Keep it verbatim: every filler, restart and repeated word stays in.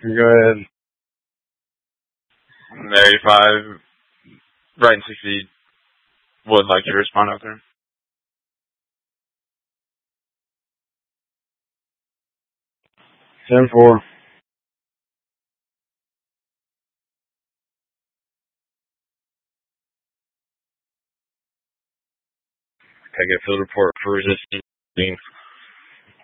Go ahead. eighty-five, right and succeed. Would like to respond out there. ten four. I get field report for resistance.